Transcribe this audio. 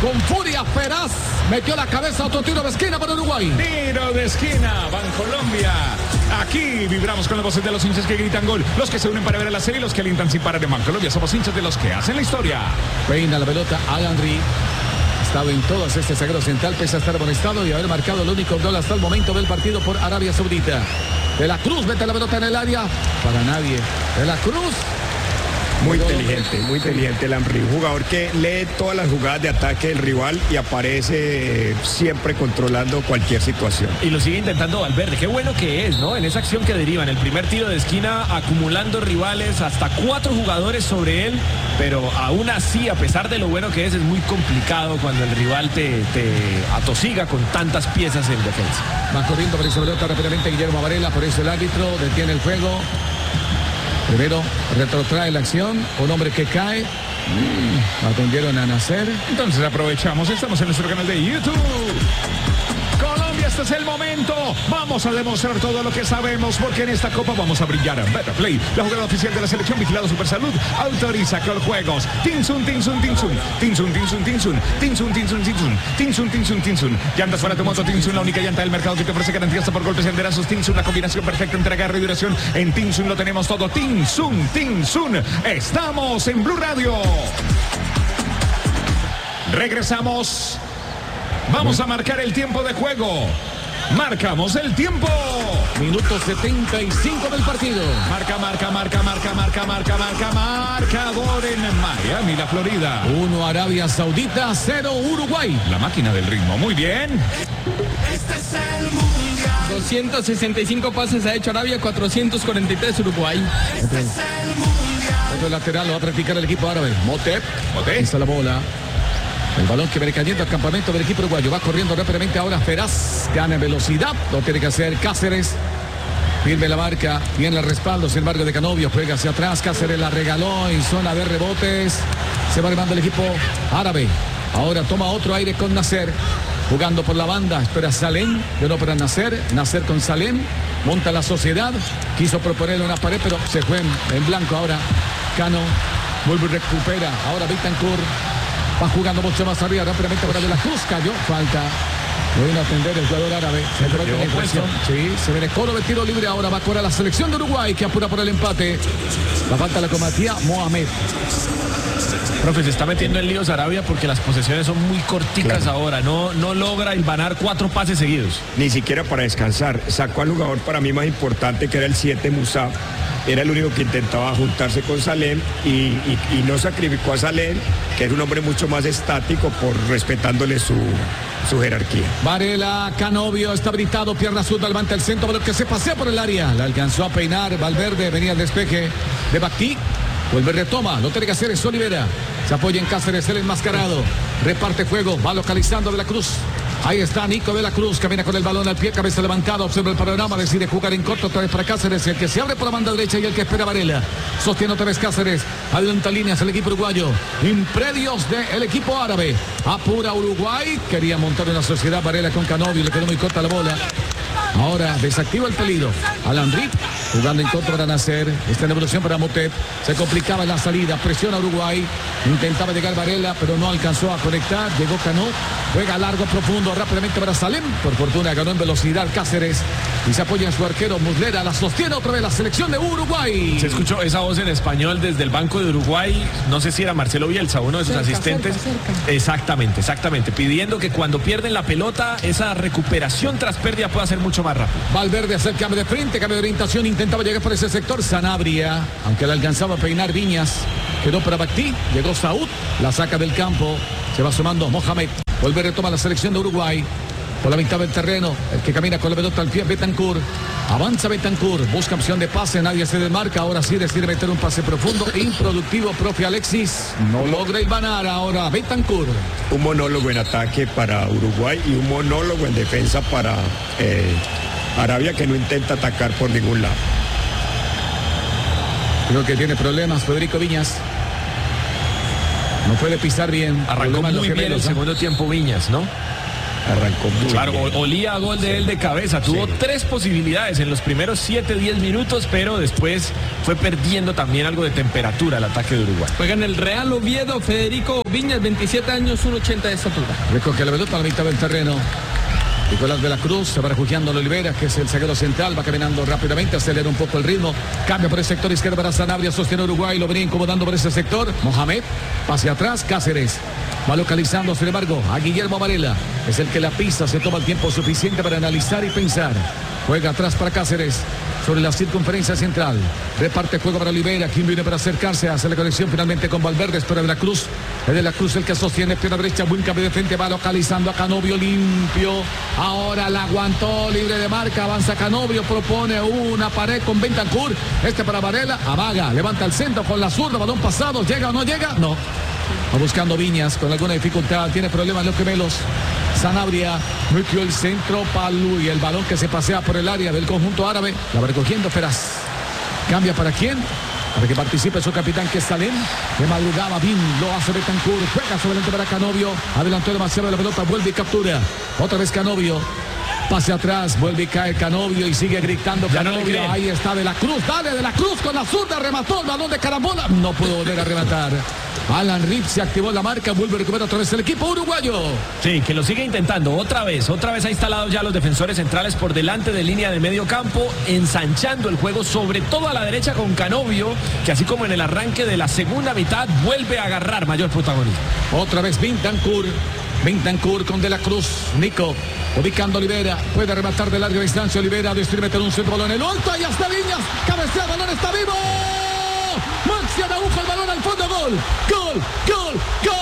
con furia feraz, metió la cabeza, otro tiro de esquina para Uruguay. Tiro de esquina, Bancolombia. Aquí vibramos con las voces de los hinchas que gritan gol, los que se unen para ver la serie y los que alientan sin parar en Bancolombia. Somos hinchas de los que hacen la historia. Peina la pelota Alan Ri. Estado en todas este zaguero central, pese a estar amonestado y haber marcado el único gol hasta el momento del partido por Arabia Saudita. De la Cruz mete la pelota en el área. Para nadie. De la Cruz. Muy inteligente el Henry, un jugador que lee todas las jugadas de ataque del rival y aparece siempre controlando cualquier situación. Y lo sigue intentando Valverde, qué bueno que es, ¿no? En esa acción que deriva en el primer tiro de esquina, acumulando rivales, hasta 4 jugadores sobre él, pero aún así, a pesar de lo bueno que es muy complicado cuando el rival te atosiga con tantas piezas en defensa. Va corriendo por esa pelota rápidamente Guillermo Varela, por eso el árbitro detiene el juego. Primero retrotrae la acción, un hombre que cae. Atendieron a Nacer. Entonces aprovechamos, estamos en nuestro canal de YouTube. Colombia, este es el momento. Vamos a demostrar todo lo que sabemos, porque en esta copa vamos a brillar. Betplay, la jugada oficial de la selección, vigilado Supersalud, autoriza con juegos. Tinsun. Llantas para tu moto Tinsun, la única llanta del mercado que te ofrece garantía hasta por golpes y enderazos. Tinsun, la combinación perfecta entre agarre y duración. En Tinsun lo tenemos todo. Tinsun. Estamos en Blue Radio. Regresamos. Vamos a marcar el tiempo de juego. Marcamos el tiempo. Minuto 75 del partido. Marcador en Miami, la Florida. 1 Arabia Saudita, 0 Uruguay. La máquina del ritmo, muy bien. Este es el mundial. 265 pases ha hecho Arabia, 443 Uruguay. Este es el mundial. Otro lateral lo va a practicar el equipo árabe. Motep. Está la bola. El balón que viene cayendo al campamento del equipo uruguayo. Va corriendo rápidamente ahora Feraz. Gana en velocidad. Lo tiene que hacer Cáceres. Firme la marca. Viene el respaldo. Sin embargo, de Canovio. Juega hacia atrás. Cáceres la regaló en zona de rebotes. Se va armando el equipo árabe. Ahora toma otro aire con Nacer. Jugando por la banda. Espera Salem. De no para Nacer. Nacer con Salem. Monta la sociedad. Quiso proponerle una pared, pero se fue en blanco ahora. Cano. Vuelve y recupera. Ahora Betancourt. Va jugando mucho más arriba, rápidamente para De la Cruz, cayó, falta. Voy a atender el jugador árabe. Se viene Coro de tiro libre, ahora va a cobrar la selección de Uruguay, que apura por el empate. La falta la cometía Mohamed. Profe, se está metiendo en líos Arabia porque las posesiones son muy corticas ahora. No logra hilvanar 4 pases seguidos. Ni siquiera para descansar. Sacó al jugador para mí más importante, que era el 7 Musab. Era el único que intentaba juntarse con Salem y no sacrificó a Salem, que es un hombre mucho más estático, por respetándole su jerarquía. Varela, Canovio, está habilitado, pierna zurda, levanta el centro, pero que se pasea por el área. La alcanzó a peinar Valverde, venía el despeje de Bactí. Vuelve, retoma, lo tiene que hacer es Olivera. Se apoya en Cáceres, el enmascarado. Reparte juego, va localizando De la Cruz. Ahí está Nico De la Cruz, camina con el balón al pie, cabeza levantada, observa el panorama, decide jugar en corto, otra vez para Cáceres, el que se abre por la banda derecha y el que espera Varela. Sostiene otra vez Cáceres, adelanta líneas el equipo uruguayo, impredios del equipo árabe. Apura Uruguay, quería montar una sociedad Varela con Canovio, le quedó muy corta la bola. Ahora desactiva el peligro. Alan Ri jugando en contra para Nacer. Está en evolución para Motep. Se complicaba la salida. Presiona Uruguay. Intentaba llegar Varela, pero no alcanzó a conectar. Llegó Cano. Juega largo, profundo, rápidamente para Salem. Por fortuna ganó en velocidad Cáceres. Y se apoya en su arquero Muslera. La sostiene otra vez la selección de Uruguay. Se escuchó esa voz en español desde el banco de Uruguay. No sé si era Marcelo Bielsa, uno de sus asistentes. Cerca. Exactamente. Pidiendo que cuando pierden la pelota, esa recuperación tras pérdida pueda ser mucho más rápido. Valverde hace el cambio de frente, cambio de orientación. Intentaba llegar por ese sector. Sanabria, aunque le alcanzaba a peinar Viñas. Quedó para Bactí. Llegó Saúd. La saca del campo. Se va sumando Mohamed. Vuelve a retomar la selección de Uruguay. Por la mitad del terreno, el que camina con la pelota al pie, Betancourt. Avanza Betancourt, busca opción de pase, nadie se desmarca. Ahora sí decide meter un pase profundo, improductivo, profe Alexis. No logra hilvanar ahora Betancourt. Un monólogo en ataque para Uruguay y un monólogo en defensa para Arabia, que no intenta atacar por ningún lado. Creo que tiene problemas Federico Viñas. No puede pisar bien. Arrancó muy bien el segundo tiempo Viñas, ¿no? Arrancó muy Claro, bien. olía a gol de él de cabeza. Tuvo 3 posibilidades en los primeros 7-10 minutos, pero después fue perdiendo también algo de temperatura el ataque de Uruguay. Juega en el Real Oviedo, Federico Viñas, 27 años, 1.80 de estatura. Recoge la pelota a la mitad del terreno. Nicolás de la Cruz se va refugiando en Olivera, que es el zaguero central, va caminando rápidamente, acelera un poco el ritmo, cambia por el sector izquierdo para Sanabria, sostiene Uruguay, lo venía incomodando por ese sector. Mohamed, pase atrás, Cáceres, va localizando sin embargo a Guillermo Varela, es el que la pisa, se toma el tiempo suficiente para analizar y pensar. Juega atrás para Cáceres, sobre la circunferencia central, reparte juego para Olivera, quien viene para acercarse, hace la conexión finalmente con Valverde, espera de la Cruz, es de la Cruz el que sostiene, pierna derecha, buen cambio de frente, va localizando a Canovio, limpio, ahora la aguantó, libre de marca, avanza Canovio, propone una pared con Bentancur, para Varela, amaga, levanta el centro con la zurda, balón pasado, ¿llega o no llega? No. Va buscando Viñas con alguna dificultad, tiene problemas los gemelos. Sanabria metió el centro, Palú y el balón que se pasea por el área del conjunto árabe, la va recogiendo Feraz. ¿Cambia para quién? Para que participe su capitán, que es Salem. De madrugada, bien, lo hace Bentancur, juega sobre el para Canovio, adelantó demasiado la pelota, vuelve y captura. Otra vez Canovio. Pase atrás, vuelve y cae Canovio y sigue gritando Ya no Canovio. le Ahí está de la Cruz, dale de la Cruz con la zurda, remató el balón de carambola. No pudo volver a rematar. Alan Rip se activó la marca, vuelve a recuperar otra vez el equipo uruguayo. Sí, que lo sigue intentando otra vez ha instalado ya los defensores centrales por delante de línea de medio campo, ensanchando el juego sobre todo a la derecha con Canovio, que así como en el arranque de la segunda mitad vuelve a agarrar mayor protagonismo. Otra vez Bentancur con De la Cruz, Nico, ubicando Olivera, puede rematar de larga distancia Olivera, decide meter un centro, balón en el alto, ahí está Viñas, cabecea, balón está vivo, Maxi Araujo, el balón al fondo, gol,